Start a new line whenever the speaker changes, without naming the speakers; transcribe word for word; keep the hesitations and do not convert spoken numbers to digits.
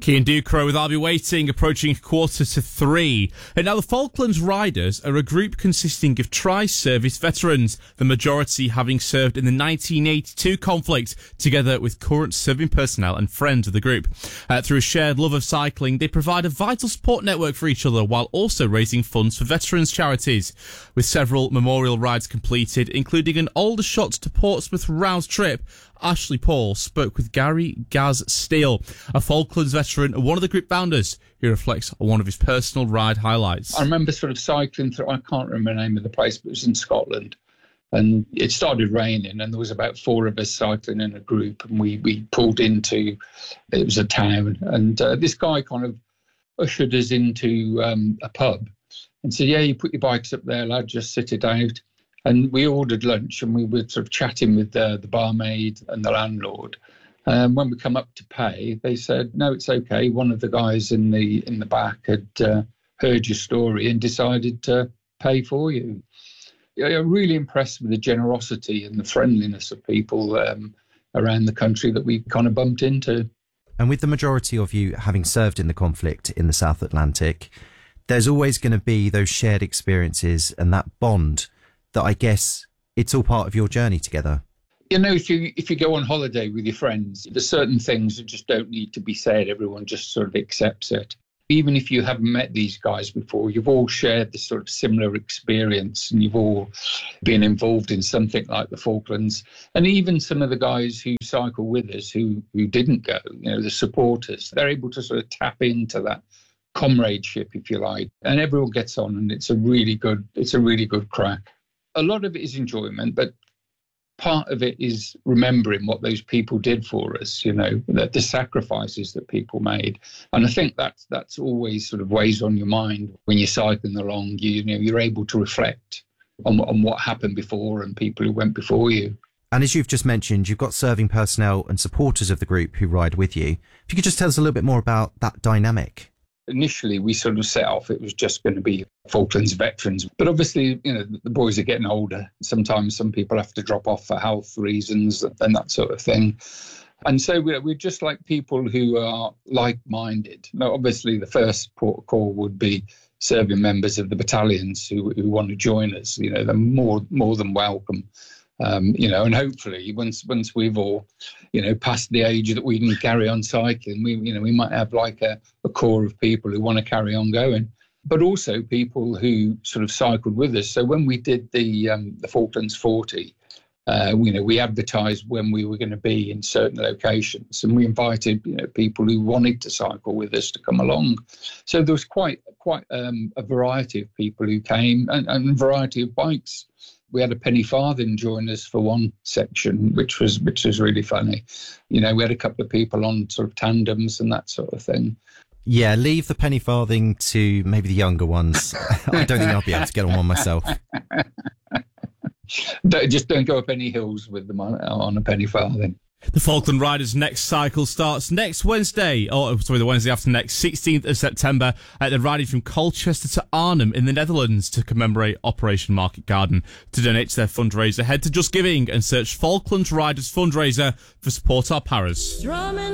Cian Ducrow with I'll Be Waiting, approaching a quarter to three. And now the Falklands Riders are a group consisting of tri-service veterans, the majority having served in the nineteen eighty-two conflict, together with current serving personnel and friends of the group. Uh, through a shared love of cycling, they provide a vital support network for each other while also raising funds for veterans charities. With several memorial rides completed, including an Aldershot to Portsmouth round trip, Ashley Paul spoke with Gary Gaz Steele, a Falklands veteran and one of the group founders, who reflects on one of his personal ride highlights.
I remember sort of cycling through, I can't remember the name of the place, but it was in Scotland. And it started raining and there was about four of us cycling in a group, and we, we pulled into, it was a town. And uh, this guy kind of ushered us into um, a pub and said, yeah, you put your bikes up there, lad, just sit it out. And we ordered lunch and we were sort of chatting with the, the barmaid and the landlord. And um, when we come up to pay, they said, no, it's okay. One of the guys in the in the back had uh, heard your story and decided to pay for you. I'm really impressed with the generosity and the friendliness of people um, around the country that we kind of bumped into.
And with the majority of you having served in the conflict in the South Atlantic, there's always going to be those shared experiences and that bond that I guess it's all part of your journey together.
You know, if you if you go on holiday with your friends, there's certain things that just don't need to be said. Everyone just sort of accepts it. Even if you haven't met these guys before, you've all shared this sort of similar experience and you've all been involved in something like the Falklands. And even some of the guys who cycle with us who, who didn't go, you know, the supporters, they're able to sort of tap into that comradeship, if you like. And everyone gets on and it's a really good, it's a really good crack. A lot of it is enjoyment, but part of it is remembering what those people did for us, you know, the, the sacrifices that people made. And I think that's, that's always sort of weighs on your mind when you're cycling along. You, you know, you're able to reflect on, on what happened before and people who went before you.
And as you've just mentioned, you've got serving personnel and supporters of the group who ride with you. If you could just tell us a little bit more about that dynamic.
Initially, we sort of set off, it was just going to be Falklands veterans. But obviously, you know, the boys are getting older. Sometimes some people have to drop off for health reasons and that sort of thing. And so we're, we're just like people who are like-minded. Now, obviously, the first port of call would be serving members of the battalions who, who want to join us. You know, they're more, more than welcome. Um, you know, and hopefully once once we've all, you know, passed the age that we can carry on cycling, we, you know, we might have like a, a core of people who want to carry on going, but also people who sort of cycled with us. So when we did the um, the Falklands forty, uh, you know, we advertised when we were going to be in certain locations, and we invited, you know, people who wanted to cycle with us to come along. So there was quite quite um, a variety of people who came, and, and a variety of bikes. We had a penny farthing join us for one section, which was which was really funny. You know, we had a couple of people on sort of tandems and that sort of thing.
Yeah, leave the penny farthing to maybe the younger ones. I don't think I'll be able to get on one myself.
Don't, just don't go up any hills with them on, on a penny farthing.
The Falkland Riders' next cycle starts next Wednesday, or sorry, the Wednesday after next, sixteenth of September. Uh, they're riding from Colchester to Arnhem in the Netherlands to commemorate Operation Market Garden. To donate to their fundraiser, head to Just Giving and search Falklands Riders Fundraiser for Support Our Paras. Drumming